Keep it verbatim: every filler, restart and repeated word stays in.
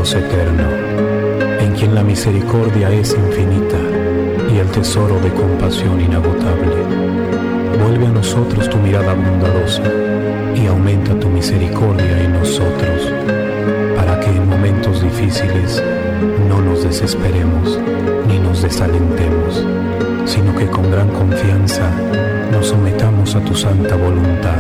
Dios eterno, en quien la misericordia es infinita y el tesoro de compasión inagotable. Vuelve a nosotros tu mirada bondadosa y aumenta tu misericordia en nosotros, para que en momentos difíciles no nos desesperemos ni nos desalentemos, sino que con gran confianza nos sometamos a tu santa voluntad